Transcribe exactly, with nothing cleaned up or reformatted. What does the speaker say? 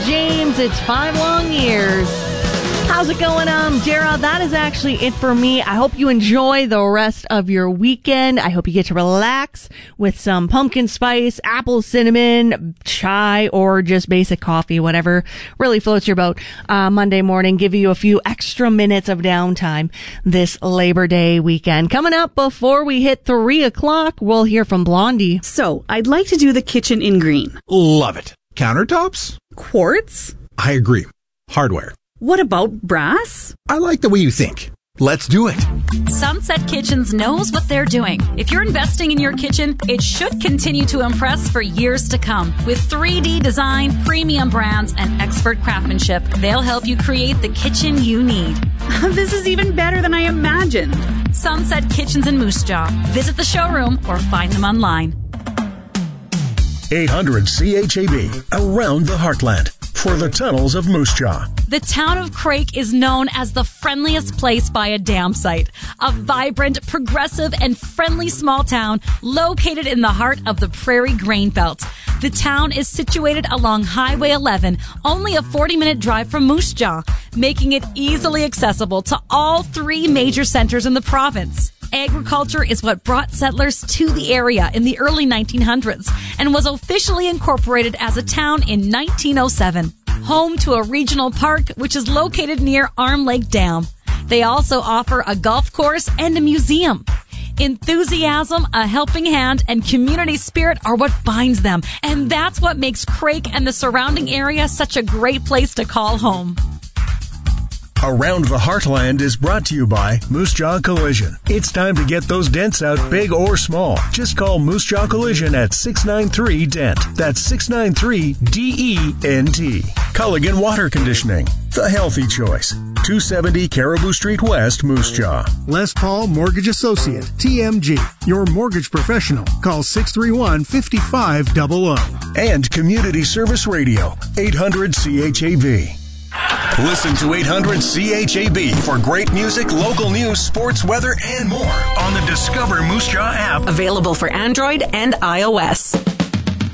James. It's five long years. How's it going, um, Dara? That is actually it for me. I hope you enjoy the rest of your weekend. I hope you get to relax with some pumpkin spice, apple cinnamon, chai, or just basic coffee, whatever really floats your boat. Uh, Monday morning, give you a few extra minutes of downtime this Labor Day weekend. Coming up before we hit three o'clock, we'll hear from Blondie. So, I'd like to do the kitchen in green. Love it. Countertops? Quartz? I agree. Hardware. What about brass? I like the way you think. Let's do it. Sunset Kitchens knows what they're doing. If you're investing in your kitchen, it should continue to impress for years to come. With three D design, premium brands, and expert craftsmanship, they'll help you create the kitchen you need. This is even better than I imagined. Sunset Kitchens in Moose Jaw. Visit the showroom or find them online. eight hundred C H A B, around the heartland, for the tunnels of Moose Jaw. The town of Craik is known as the friendliest place by a dam site. A vibrant, progressive, and friendly small town located in the heart of the Prairie Grain Belt. The town is situated along Highway eleven, only a forty-minute drive from Moose Jaw, making it easily accessible to all three major centers in the province. Agriculture is what brought settlers to the area in the early nineteen hundreds and was officially incorporated as a town in nineteen oh seven. Home to a regional park, which is located near Arm Lake Dam. They also offer a golf course and a museum. Enthusiasm, a helping hand, and community spirit are what binds them, and that's what makes Craik and the surrounding area such a great place to call home. Around the Heartland is brought to you by Moose Jaw Collision. It's time to get those dents out, big or small. Just call Moose Jaw Collision at six nine three D E N T. That's six nine three D E N T. Culligan Water Conditioning, the healthy choice. two seventy Caribou Street West, Moose Jaw. Les Paul Mortgage Associate, T M G, your mortgage professional. Call six three one, five five zero zero. And Community Service Radio, eight hundred C H A B. Listen to eight hundred C H A B for great music, local news, sports, weather, and more on the Discover Moose Jaw app. Available for Android and iOS.